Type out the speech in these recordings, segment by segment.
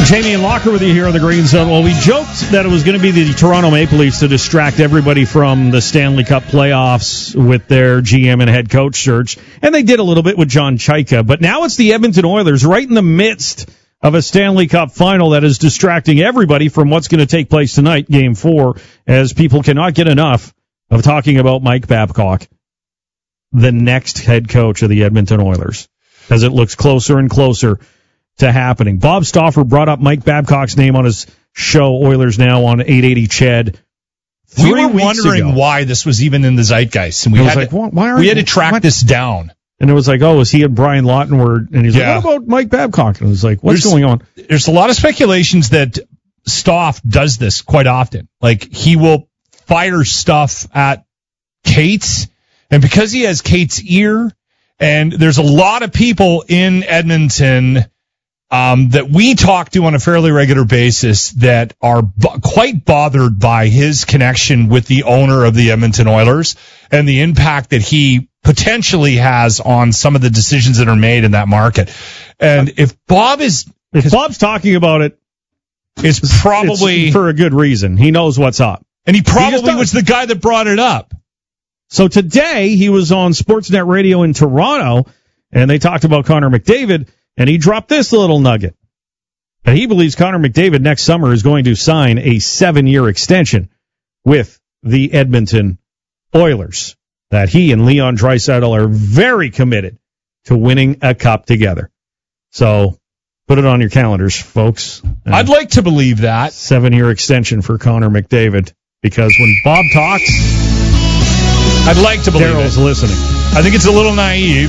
Jamie and Locker with you here on the Green Zone. Well, we joked that it was going to be the Toronto Maple Leafs to distract everybody from the Stanley Cup playoffs with their GM and head coach search, and they did a little bit with John Chaika. But now it's the Edmonton Oilers right in the midst of a Stanley Cup final that is distracting everybody from what's going to take place tonight, Game 4, as people cannot get enough of talking about Mike Babcock, the next head coach of the Edmonton Oilers, as it looks closer and closer to happening. Bob Stauffer brought up Mike Babcock's name on his show, Oilers Now, on 880 CHED. We were wondering why this was even in the zeitgeist, and we had to track this down. And it was like, oh, is he and Brian Lawton were, and he's like, what about Mike Babcock? And it was like, what's going on? There's a lot of speculations that Stauf does this quite often. Like, he will fire stuff at Cates, and because he has Cates' ear, and there's a lot of people in Edmonton that we talk to on a fairly regular basis that are quite bothered by his connection with the owner of the Edmonton Oilers and the impact that he potentially has on some of the decisions that are made in that market. And if Bob's talking about it, it's probably for a good reason. He knows what's up. And he probably was the guy that brought it up. So today he was on Sportsnet Radio in Toronto, and they talked about Connor McDavid, and he dropped this little nugget. And he believes Connor McDavid next summer is going to sign a 7-year extension with the Edmonton Oilers. That he and Leon Draisaitl are very committed to winning a cup together. So put it on your calendars, folks. I'd like to believe that. 7-year extension for Connor McDavid. Because when Bob talks, I'd like to believe Daryl's listening. I think it's a little naive.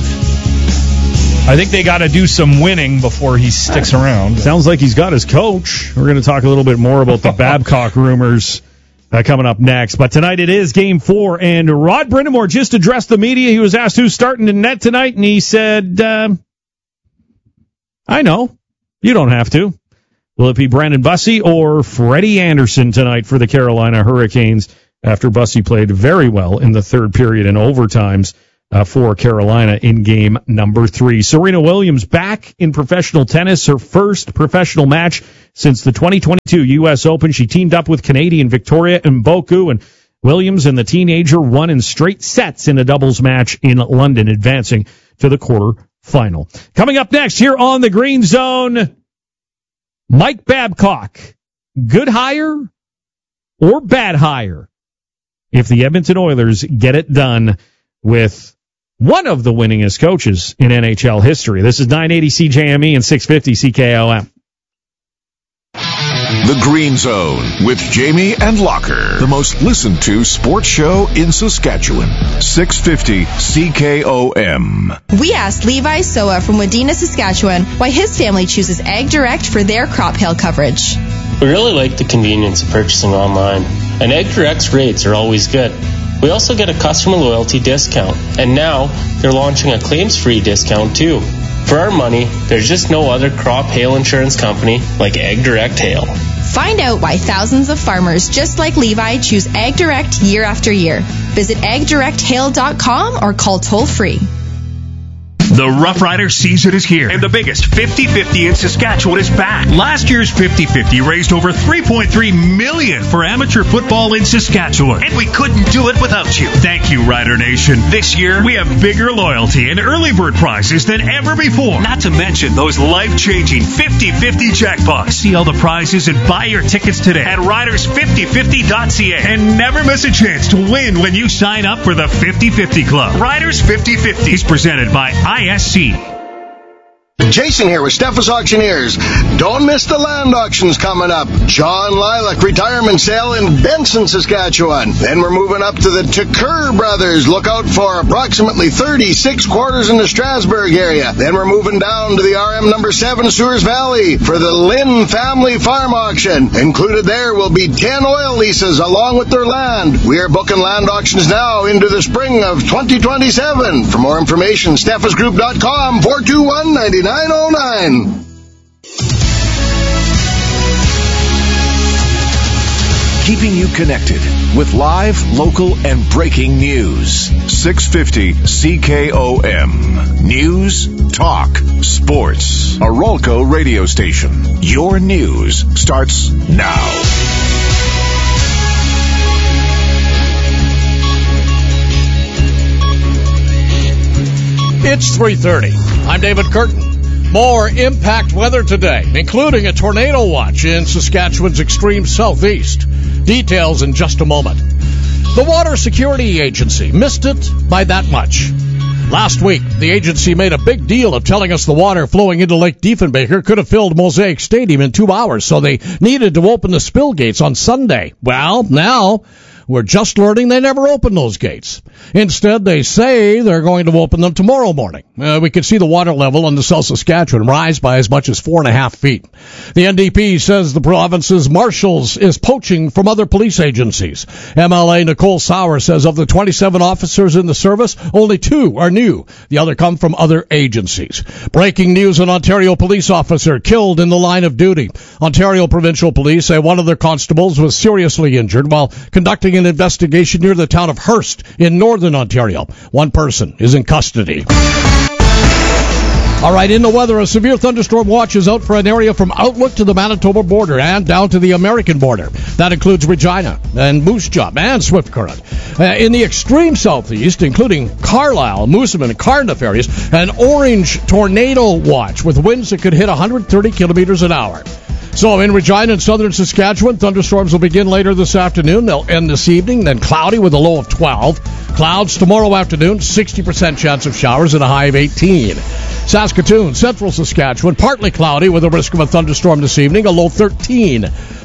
I think they got to do some winning before he sticks around. Sounds like he's got his coach. We're going to talk a little bit more about the Babcock rumors coming up next. But tonight it is Game 4, and Rod Brind'Amour just addressed the media. He was asked who's starting in net tonight, and he said, I know. You don't have to. Will it be Brandon Bussi or Freddie Anderson tonight for the Carolina Hurricanes after Bussi played very well in the third period and overtimes for Carolina in game number 3. Serena Williams back in professional tennis, her first professional match since the 2022 U.S. Open. She teamed up with Canadian Victoria Mboku, and Williams and the teenager won in straight sets in a doubles match in London, advancing to the quarterfinal. Coming up next here on the Green Zone, Mike Babcock, good hire or bad hire if the Edmonton Oilers get it done with one of the winningest coaches in NHL history. This is 980 CJME and 650 CKOM. The Green Zone with Jamie and Locker, the most listened to sports show in Saskatchewan. 650 CKOM. We asked Levi Soa from Wadena, Saskatchewan, why his family chooses Ag Direct for their crop hail coverage. We really like the convenience of purchasing online, and Ag Direct's rates are always good. We also get a customer loyalty discount, and now they're launching a claims-free discount too. For our money, there's just no other crop hail insurance company like Ag Direct Hail. Find out why thousands of farmers just like Levi choose Ag Direct year after year. Visit agdirecthail.com or call toll-free. The Rough Rider season is here, and the biggest 50-50 in Saskatchewan is back. Last year's 50-50 raised over $3.3 million for amateur football in Saskatchewan, and we couldn't do it without you. Thank you, Rider Nation. This year, we have bigger loyalty and early bird prizes than ever before. Not to mention those life-changing 50-50 jackpots. See all the prizes and buy your tickets today at riders5050.ca, and never miss a chance to win when you sign up for the 50-50 Club. Riders 50-50 is presented by ISC. Jason here with Steffes Auctioneers. Don't miss the land auctions coming up. John Lilac retirement sale in Benson, Saskatchewan. Then we're moving up to the Tucker Brothers. Look out for approximately 36 quarters in the Strasbourg area. Then we're moving down to the RM number 7 Sewers Valley for the Lynn Family Farm Auction. Included there will be 10 oil leases along with their land. We are booking land auctions now into the spring of 2027. For more information, steffesgroup.com 421-9909. keeping you connected with live, local, and breaking news. 650 CKOM. News, talk, sports. A Rolco radio station. Your news starts now. It's 3:30. I'm David Curtin. More impact weather today, including a tornado watch in Saskatchewan's extreme southeast. Details in just a moment. The Water Security Agency missed it by that much. Last week, the agency made a big deal of telling us the water flowing into Lake Diefenbaker could have filled Mosaic Stadium in 2 hours, so they needed to open the spill gates on Sunday. Well, now we're just learning they never opened those gates. Instead, they say they're going to open them tomorrow morning. We can see the water level on the South Saskatchewan rise by as much as 4.5 feet. The NDP says the province's marshals is poaching from other police agencies. MLA Nicole Sauer says of the 27 officers in the service, only 2 are new. The other come from other agencies. Breaking news: an Ontario police officer killed in the line of duty. Ontario Provincial Police say one of their constables was seriously injured while conducting an investigation near the town of Hearst in northern Ontario. One person is in custody. All right, in the weather, a severe thunderstorm watch is out for an area from Outlook to the Manitoba border and down to the American border. That includes Regina and Moose Jaw and Swift Current. In the extreme southeast, including Carlisle, Moosomin, and Cardiff areas, an orange tornado watch with winds that could hit 130 kilometers an hour. So in Regina and southern Saskatchewan, thunderstorms will begin later this afternoon. They'll end this evening, then cloudy with a low of 12. Clouds tomorrow afternoon, 60% chance of showers and a high of 18. Saskatoon, central Saskatchewan, partly cloudy with a risk of a thunderstorm this evening, a low 13.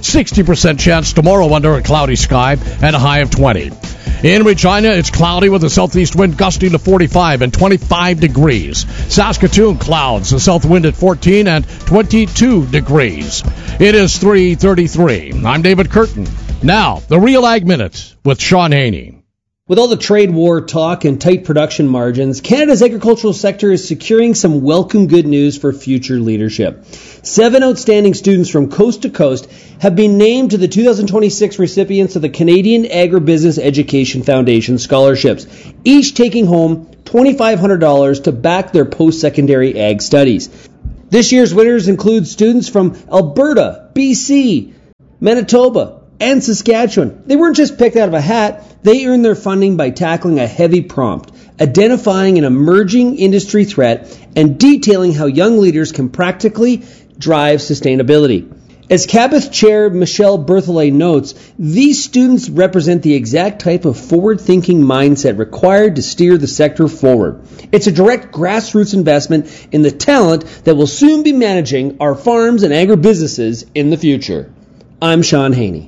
60% chance tomorrow under a cloudy sky and a high of 20. In Regina, it's cloudy with a southeast wind gusting to 45 and 25 degrees. Saskatoon, clouds, a south wind at 14 and 22 degrees. It is 3:33. I'm David Curtin. Now, the Real Ag Minute with Sean Haney. With all the trade war talk and tight production margins, Canada's agricultural sector is securing some welcome good news for future leadership. 7 outstanding students from coast to coast have been named to the 2026 recipients of the Canadian Agribusiness Education Foundation scholarships, each taking home $2,500 to back their post-secondary ag studies. This year's winners include students from Alberta, BC, Manitoba, and Saskatchewan. They weren't just picked out of a hat. They earned their funding by tackling a heavy prompt, identifying an emerging industry threat, and detailing how young leaders can practically drive sustainability. As CABITH Chair Michelle Berthollet notes, these students represent the exact type of forward-thinking mindset required to steer the sector forward. It's a direct grassroots investment in the talent that will soon be managing our farms and agribusinesses in the future. I'm Sean Haney.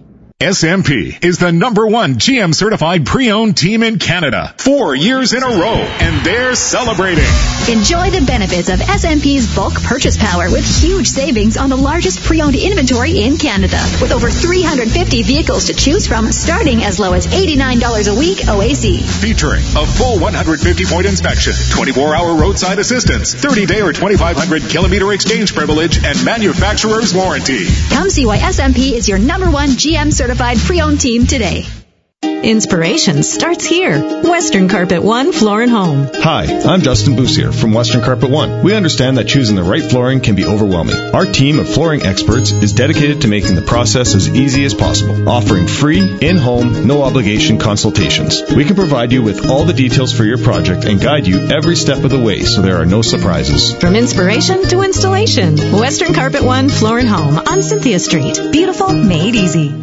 SMP is the #1 GM certified pre-owned team in Canada, 4 years in a row, and they're celebrating. Enjoy the benefits of SMP's bulk purchase power with huge savings on the largest pre-owned inventory in Canada. With over 350 vehicles to choose from, starting as low as $89 a week OAC. Featuring a full 150-point inspection, 24-hour roadside assistance, 30-day or 2,500 kilometer exchange privilege, and manufacturer's warranty. Come see why SMP is your #1 GM certified pre-owned team today. Inspiration starts here. Western Carpet One Floor and Home. Hi, I'm Justin Boussier from Western Carpet One. We understand that choosing the right flooring can be overwhelming. Our team of flooring experts is dedicated to making the process as easy as possible, offering free, in-home, no-obligation consultations. We can provide you with all the details for your project and guide you every step of the way so there are no surprises. From inspiration to installation, Western Carpet One Floor and Home on Cynthia Street. Beautiful, made easy.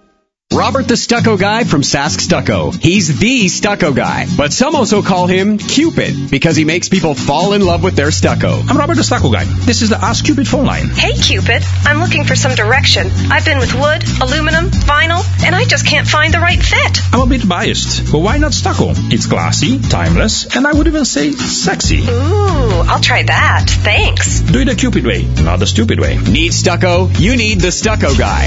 Robert the Stucco Guy from Sask Stucco. He's the stucco guy, but some also call him Cupid because he makes people fall in love with their stucco. I'm Robert the Stucco Guy. This is the Ask Cupid phone line. Hey Cupid, I'm looking for some direction. I've been with wood, aluminum, vinyl, and I just can't find the right fit. I'm a bit biased, but why not stucco? It's classy, timeless, and I would even say sexy. Ooh, I'll try that. Thanks. Do it the Cupid way, not the stupid way. Need stucco? You need the Stucco Guy.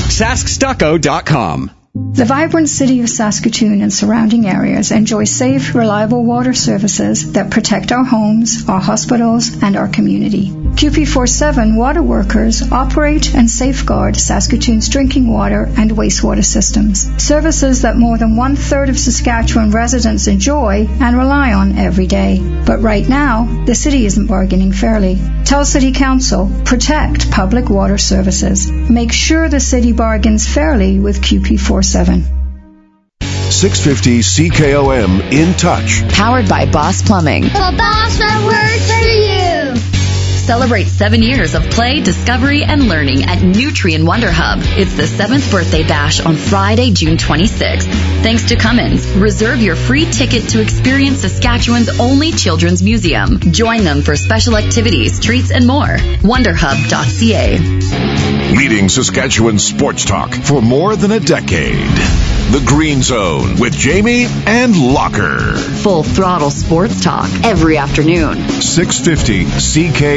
SaskStucco.com. The vibrant city of Saskatoon and surrounding areas enjoy safe, reliable water services that protect our homes, our hospitals, and our community. QP47 water workers operate and safeguard Saskatoon's drinking water and wastewater systems, services that more than 1/3 of Saskatchewan residents enjoy and rely on every day. But right now, the city isn't bargaining fairly. Tell City Council, protect public water services. Make sure the city bargains fairly with QP47. 650 CKOM In Touch. Powered by Boss Plumbing. The boss that works for you. Celebrate 7 years of play, discovery, and learning at Nutrien Wonder Hub. It's the 7th birthday bash on Friday, June 26th. Thanks to Cummins, reserve your free ticket to experience Saskatchewan's only children's museum. Join them for special activities, treats, and more. Wonderhub.ca. Leading Saskatchewan sports talk for more than a decade. The Green Zone with Jamie and Locker. Full throttle sports talk every afternoon. 650 CK